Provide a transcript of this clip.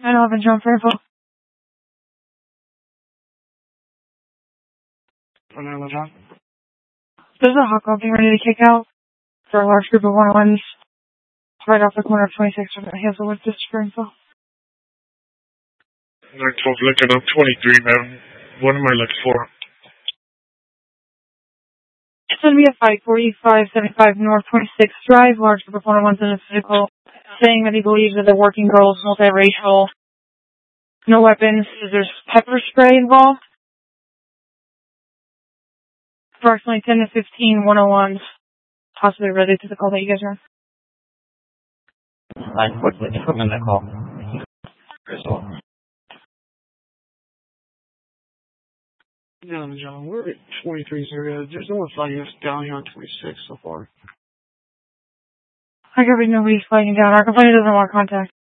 911 John Fairfield. 911 John. There's a hot girl getting ready to kick out for a large group of 101s right off the corner of 26th and Hazelwood, District Springfield. 912 Lincoln, I'm 23, ma'am. What am I looking for? It's going to be a fight, 4575 North 26th Drive, large group of 101s in a vehicle, saying that he believes that they're working girls, multiracial, no weapons. There's pepper spray involved. Approximately 10 to 15 101s, possibly related to the call that you guys are on. I quickly put in that call. Yeah, John, we're at 23 area. There's no one flagging us down here on 26 so far. I could be nobody's flagging down. Our complainant doesn't want contact.